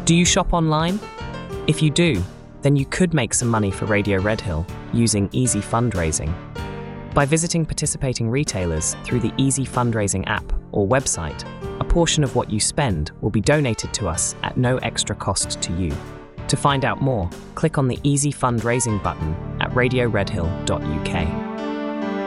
Do you shop online? If you do, then you could make some money for Radio Redhill using Easy Fundraising. By visiting participating retailers through the Easy Fundraising app or website, a portion of what you spend will be donated to us at no extra cost to you. To find out more, click on the Easy Fundraising button at radioredhill.uk.